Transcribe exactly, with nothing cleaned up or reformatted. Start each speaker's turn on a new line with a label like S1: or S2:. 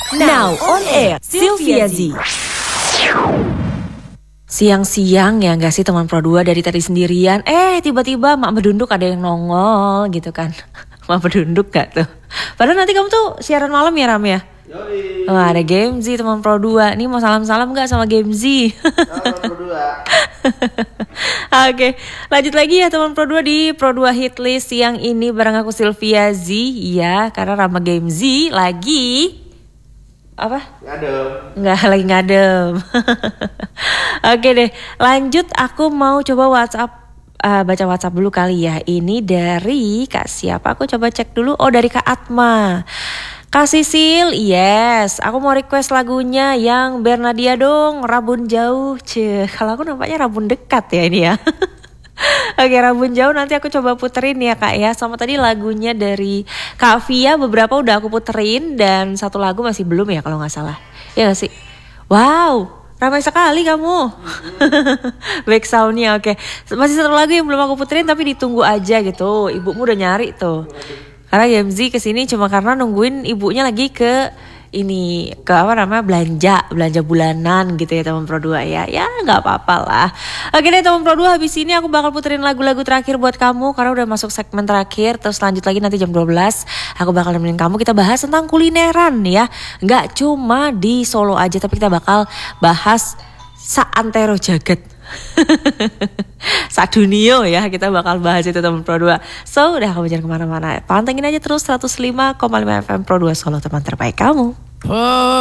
S1: Now on air, Sylvia Z. Siang-siang ya gak sih teman Pro dua, dari tadi sendirian. Eh tiba-tiba Mak Bedunduk ada yang nongol gitu kan. Mak Bedunduk gak tuh? Padahal nanti kamu tuh siaran malam ya Ram ya?
S2: Yoi.
S1: Wah ada Game Z teman Pro dua. Nih mau salam-salam gak sama Game Z?
S2: Halo Pro dua.
S1: Oke, lanjut lagi ya teman Pro dua di Pro dua Hit List siang ini bareng aku Sylvia Z. Iya, karena Rama Game Z lagi apa?
S2: Ngadem.
S1: Nggak, lagi ngadem. Oke deh, lanjut aku mau coba WhatsApp, uh, baca WhatsApp dulu kali ya. Ini dari Kak siapa? Aku coba cek dulu. Oh dari Kak Atma. Kak Sisil, yes. Aku mau request lagunya yang Bernadia dong, Rabun Jauh. Cih, kalau aku nampaknya Rabun Dekat ya ini ya. Oke, Rabun Jauh nanti aku coba puterin ya Kak ya. Sama tadi lagunya dari Kak Via beberapa udah aku puterin, dan satu lagu masih belum ya kalau nggak salah. Ya gak sih? Wow, ramai sekali kamu. Back soundnya oke. Masih satu lagu yang belum aku puterin tapi ditunggu aja gitu. Ibumu udah nyari tuh. Karena Game Z kesini cuma karena nungguin ibunya lagi ke ini, ke apa namanya, belanja belanja bulanan gitu ya teman Pro dua ya. Ya nggak apa-apa lah. Oke deh teman Pro dua, habis ini aku bakal puterin lagu-lagu terakhir buat kamu karena udah masuk segmen terakhir. Terus lanjut lagi nanti jam dua belas aku bakal nemenin kamu, kita bahas tentang kulineran ya. Nggak cuma di Solo aja tapi kita bakal bahas saantero jagat. Sak dunia ya, kita bakal bahas itu teman Pro dua. So udah, kamu jangan kemana-mana, pantengin aja terus seratus lima koma lima F M Pro dua Solo, teman terbaik kamu.